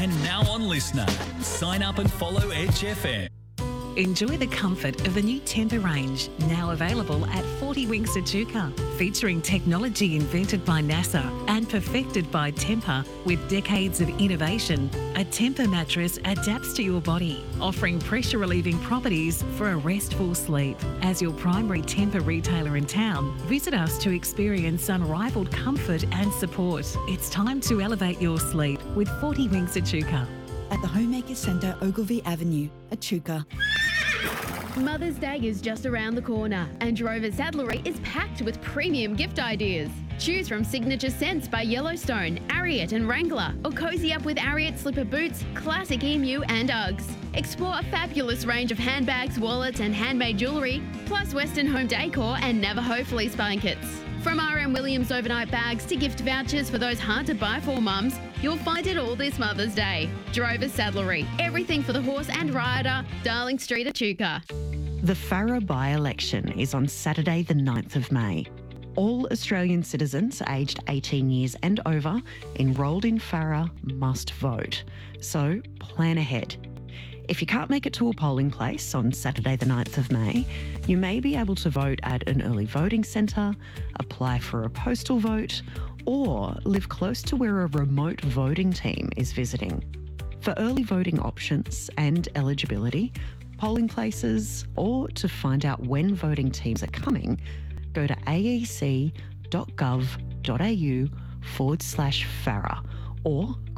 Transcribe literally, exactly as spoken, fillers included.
and now on Listener. Sign up and follow Edge F M. Enjoy the comfort of the new Tempur range, now available at forty Winks Echuca. Featuring technology invented by NASA and perfected by Tempur with decades of innovation, a Tempur mattress adapts to your body, offering pressure-relieving properties for a restful sleep. As your primary Tempur retailer in town, visit us to experience unrivaled comfort and support. It's time to elevate your sleep with forty Winks Echuca. At the Homemaker Centre, Ogilvy Avenue, Echuca. Mother's Day is just around the corner and Drover's Saddlery is packed with premium gift ideas. Choose from Signature Scents by Yellowstone, Ariat and Wrangler, or cozy up with Ariat slipper boots, classic emu and Uggs. Explore a fabulous range of handbags, wallets and handmade jewellery, plus Western home decor and Navajo fleece blankets. From R M Williams overnight bags to gift vouchers for those hard-to-buy-for mums, you'll find it all this Mother's Day. Drover's Saddlery, everything for the horse and rider, Darling Street, Echuca. The Farrer by-election is on Saturday the ninth of May. All Australian citizens aged eighteen years and over enrolled in Farrer must vote. So plan ahead. If you can't make it to a polling place on Saturday the ninth of May, you may be able to vote at an early voting centre, apply for a postal vote, or live close to where a remote voting team is visiting. For early voting options and eligibility, polling places, or to find out when voting teams are coming, go to aec.gov.au forward slash Farrer or